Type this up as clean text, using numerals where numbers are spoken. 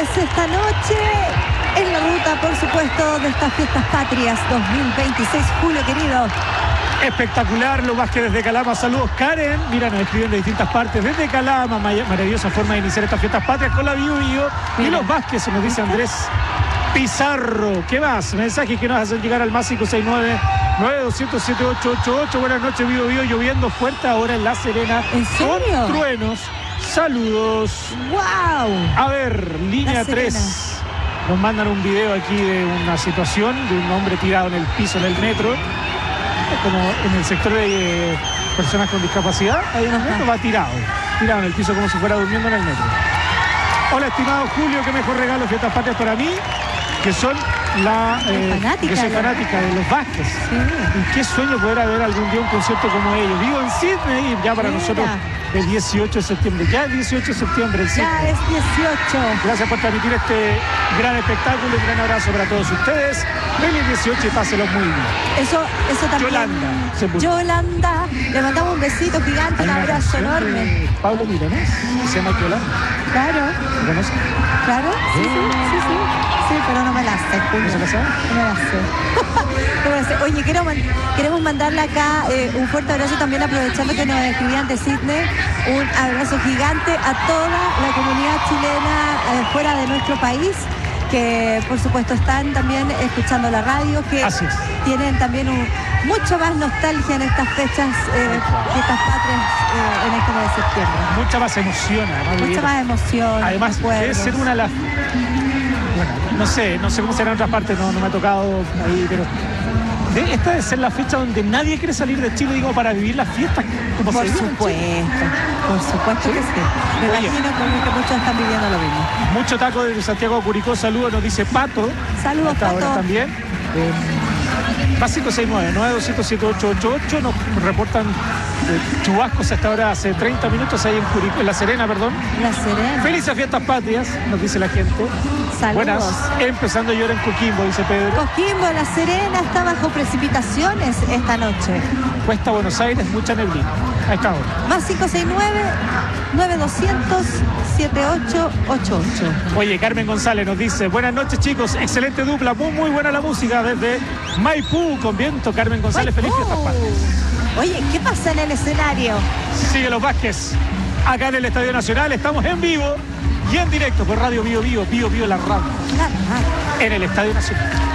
Vázquez esta noche en la ruta, por supuesto, de estas fiestas patrias 2026. Julio, querido. Espectacular, Los Vázquez desde Calama. Saludos, Karen. Mira, nos escriben de distintas partes. Desde Calama, maravillosa forma de iniciar estas fiestas patrias con la Bio Bio. Y Los Vázquez, nos dice Andrés Pizarro. ¿Qué más? Mensajes que nos hacen llegar al más 569-9200-7888. Buenas noches, Bio Bio. Lloviendo fuerte ahora en La Serena. ¿En serio? Con truenos. Saludos. ¡Wow! A ver, línea 3. Nos mandan un video aquí de una situación de un hombre tirado en el piso en el metro. Como en el sector de personas con discapacidad, hay unos metros, va tirado en el piso como si fuera durmiendo en el metro. Hola, estimado Julio, qué mejor regalo fiestas patrias para mí, que son que soy fanática de Los Vázquez. Sí. Y qué sueño poder haber algún día un concierto como ellos. Vivo en Sydney y ya para nosotros el 18 de septiembre. Ya el 18 de septiembre. Ya es 18. Gracias por transmitir este gran espectáculo. Un gran abrazo para todos ustedes. Feliz 18 y páselos muy bien. Eso también. Yolanda. Le mandamos un besito gigante, un abrazo enorme. Pablo Milanés, se llama Yolanda. Claro. ¿Lo conoces? Claro, sí. Sí, pero no me la sé, Julio. ¿No se la sabe? No me la sé. No me la sé. Oye, queremos mandarle acá un fuerte abrazo también, aprovechando que nos escribían de Sydney. Un abrazo gigante a toda la comunidad chilena fuera de nuestro país, que por supuesto están también escuchando la radio, que tienen también mucho más nostalgia en estas fechas, fiestas patrias en este mes de septiembre. Mucha más emoción, además. Mucha más emoción. Además, debe ser una de las... Bueno, no sé cómo será en otras partes, no me ha tocado ahí, pero... Esta debe ser la fecha donde nadie quiere salir de Chile, digo, para vivir las fiestas como por se viven. Por supuesto que sí. Me imagino que muchos están viviendo lo mismo. Mucho taco desde Santiago a Curicó, saludos, nos dice Pato. Saludos, Pato. Ahora también. Más 569-9200-7888. Nos reportan chubascos hasta ahora hace 30 minutos ahí en Curicó, en La Serena, perdón. La Serena. Felices fiestas patrias, nos dice la gente. Saludos. Buenas, empezando a llorar en Coquimbo, dice Pedro. Coquimbo, La Serena está bajo precipitaciones esta noche. Cuesta Buenos Aires, mucha neblina. A esta hora. Más 569-9200-7888. Oye, Carmen González nos dice, buenas noches, chicos, excelente dupla, muy buena la música desde Maipú con viento. Carmen González, feliz fiestas patrias. Oye, ¿qué pasa en el escenario? Sigue Los Vázquez acá en el Estadio Nacional, estamos en vivo y en directo por Radio Bio Bio, Bio Bio la radio, en el Estadio Nacional.